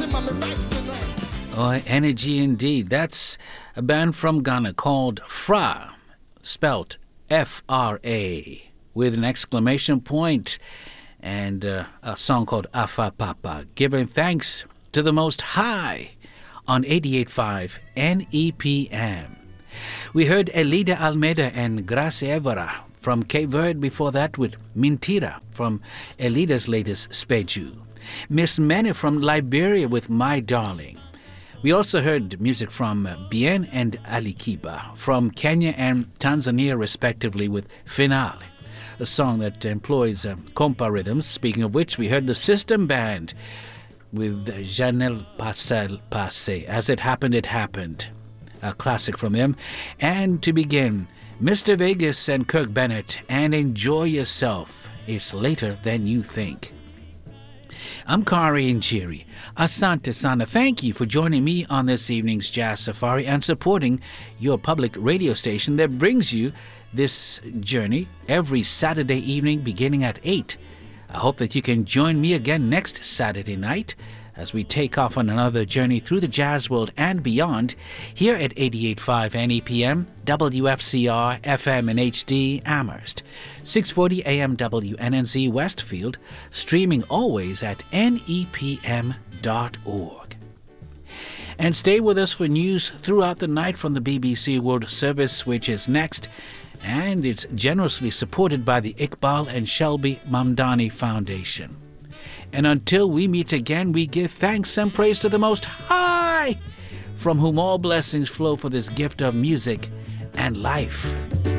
Oh, energy indeed. That's a band from Ghana called Fra, spelt F-R-A, with an exclamation point, and a song called Afa Papa, giving thanks to the Most High on 88.5 NEPM. We heard Elida Almeida and Grace Evora from Cape Verde before that with Mentira from Elida's latest Speju. Miss Mene from Liberia with My Darling. We also heard music from Bien and Ali Kiba from Kenya and Tanzania respectively with Finale, a song that employs compa rhythms. Speaking of which, we heard the System Band with Janelle Passe. As It Happened, It Happened, a classic from them. And to begin, Mr. Vegas and Kirk Bennett and Enjoy Yourself. It's later than you think. I'm Kari Njiri. Asante Sana. Thank you for joining me on this evening's Jazz Safari and supporting your public radio station that brings you this journey every Saturday evening beginning at 8. I hope that you can join me again next Saturday night as we take off on another journey through the jazz world and beyond here at 88.5 NEPM, WFCR, FM and HD, Amherst, 640 AM WNNZ Westfield, streaming always at nepm.org. And stay with us for news throughout the night from the BBC World Service, which is next, and it's generously supported by the Iqbal and Shelby Mamdani Foundation. And until we meet again, we give thanks and praise to the Most High, from whom all blessings flow for this gift of music and life.